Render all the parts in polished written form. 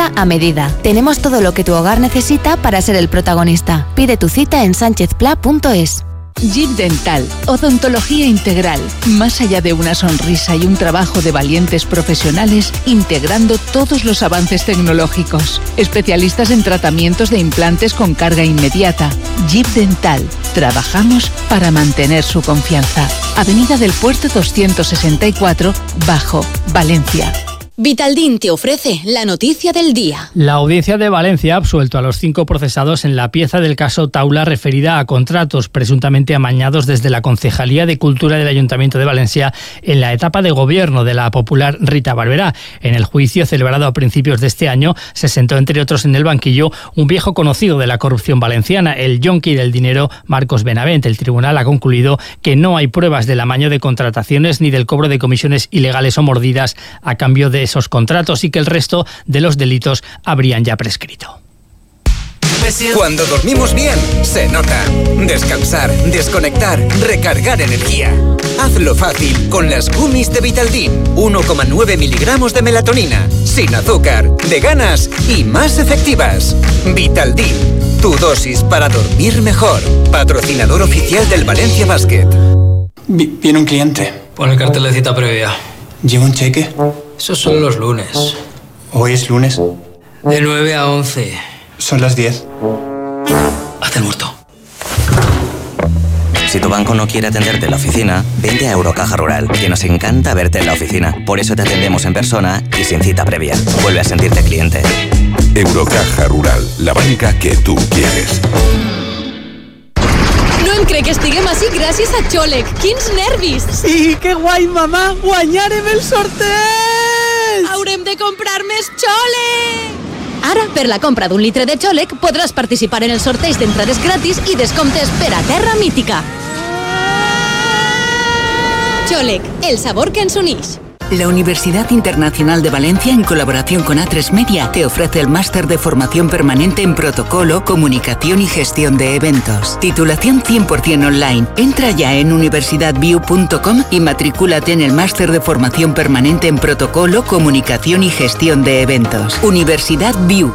hecha a medida. Tenemos todo lo que tu hogar necesita para ser el protagonista. Pide tu cita en sanchezpla.es. Jeep Dental, odontología integral, más allá de una sonrisa y un trabajo de valientes profesionales, integrando todos los avances tecnológicos. Especialistas en tratamientos de implantes con carga inmediata. Jeep Dental, trabajamos para mantener su confianza. Avenida del Puerto 264, Bajo, Valencia. Vitaldin te ofrece la noticia del día. La Audiencia de Valencia ha absuelto a los 5 procesados en la pieza del caso Taula referida a contratos presuntamente amañados desde la Concejalía de Cultura del Ayuntamiento de Valencia en la etapa de gobierno de la popular Rita Barberá. En el juicio celebrado a principios de este año se sentó entre otros en el banquillo un viejo conocido de la corrupción valenciana, el yonki del dinero Marcos Benavent. El tribunal ha concluido que no hay pruebas del amaño de contrataciones ni del cobro de comisiones ilegales o mordidas a cambio de esos contratos y que el resto de los delitos habrían ya prescrito. Cuando dormimos bien, se nota. Descansar, desconectar, recargar energía. Hazlo fácil con las gummies de Vitaldin. 1,9 miligramos de melatonina, sin azúcar, veganas y más efectivas. Vitaldin, tu dosis para dormir mejor. Patrocinador oficial del Valencia Basket. Viene un cliente. Pon el cartel de cita previa. ¿Lleva un cheque? Esos son los lunes. ¿Hoy es lunes? De 9 a 11. Son las 10. Haz el muerto. Si tu banco no quiere atenderte en la oficina, vente a Eurocaja Rural, que nos encanta verte en la oficina. Por eso te atendemos en persona y sin cita previa. Vuelve a sentirte cliente. Eurocaja Rural, la banca que tú quieres. No em crec que estiguem així gràcies a Xòleg. Quins nervis! Sí, que guai, mamà! Guanyarem el sorteig! Haurem de comprar més Xòleg! Ara, per la compra d'un litre de Xòleg, podràs participar en el sorteig d'entrades gratis i descomptes per a Terra Mítica. Xòleg, el sabor que ens unix. La Universidad Internacional de Valencia, en colaboración con A3 Media, te ofrece el máster de formación permanente en protocolo, comunicación y gestión de eventos. Titulación 100% online. Entra ya en universidadview.com y matricúlate en el máster de formación permanente en protocolo, comunicación y gestión de eventos. Universidad View.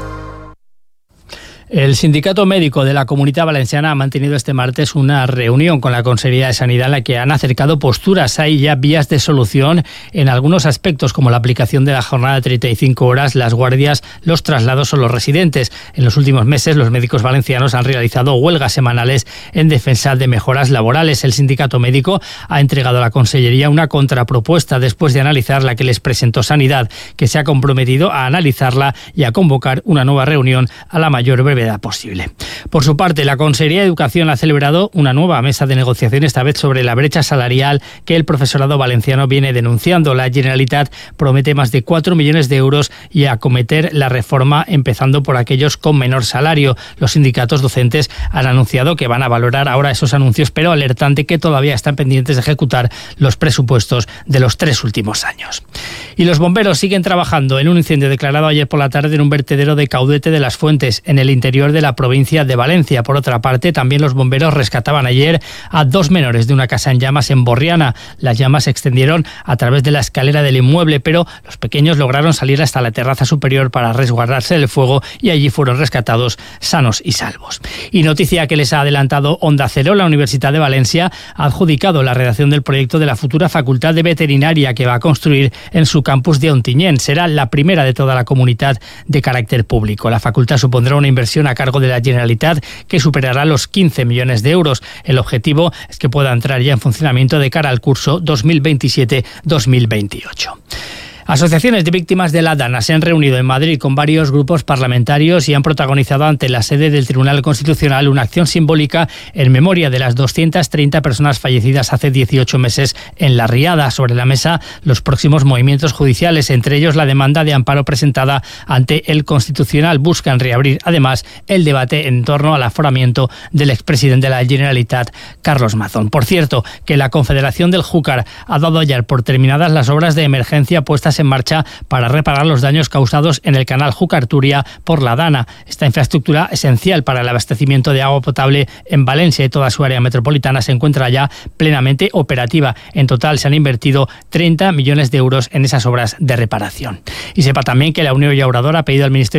El Sindicato Médico de la Comunidad Valenciana ha mantenido este martes una reunión con la Consellería de Sanidad en la que han acercado posturas. Hay ya vías de solución en algunos aspectos, como la aplicación de la jornada de 35 horas, las guardias, los traslados o los residentes. En los últimos meses, los médicos valencianos han realizado huelgas semanales en defensa de mejoras laborales. El Sindicato Médico ha entregado a la Consellería una contrapropuesta después de analizar la que les presentó Sanidad, que se ha comprometido a analizarla y a convocar una nueva reunión a la mayor brevedad posible. Por su parte, la Consellería de Educación ha celebrado una nueva mesa de negociación, esta vez sobre la brecha salarial que el profesorado valenciano viene denunciando. La Generalitat promete más de 4 millones de euros y acometer la reforma empezando por aquellos con menor salario. Los sindicatos docentes han anunciado que van a valorar ahora esos anuncios, pero alertan de que todavía están pendientes de ejecutar los presupuestos de los 3 últimos años. Y los bomberos siguen trabajando en un incendio declarado ayer por la tarde en un vertedero de Caudete de las Fuentes, en el interior de la provincia de Valencia. Por otra parte, también los bomberos rescataban ayer a 2 menores de una casa en llamas en Borriana. Las llamas se extendieron a través de la escalera del inmueble, pero los pequeños lograron salir hasta la terraza superior para resguardarse del fuego y allí fueron rescatados sanos y salvos. Y noticia que les ha adelantado Onda Cero: la Universidad de Valencia ha adjudicado la redacción del proyecto de la futura Facultad de Veterinaria que va a construir en su campus de Ontinyent. Será la primera de toda la comunidad de carácter público. La facultad supondrá una inversión a cargo de la Generalitat que superará los 15 millones de euros. El objetivo es que pueda entrar ya en funcionamiento de cara al curso 2027-2028. Asociaciones de víctimas de la DANA se han reunido en Madrid con varios grupos parlamentarios y han protagonizado ante la sede del Tribunal Constitucional una acción simbólica en memoria de las 230 personas fallecidas hace 18 meses en La Riada. Sobre la mesa, los próximos movimientos judiciales, entre ellos la demanda de amparo presentada ante el Constitucional. Buscan reabrir, además, el debate en torno al aforamiento del expresidente de la Generalitat, Carlos Mazón. Por cierto, que la Confederación del Júcar ha dado ya por terminadas las obras de emergencia puestas en marcha para reparar los daños causados en el canal Júcar-Turia por la DANA. Esta infraestructura, esencial para el abastecimiento de agua potable en Valencia y toda su área metropolitana, se encuentra ya plenamente operativa. En total se han invertido 30 millones de euros en esas obras de reparación. Y sepa también que la Unión Llauradora ha pedido al Ministerio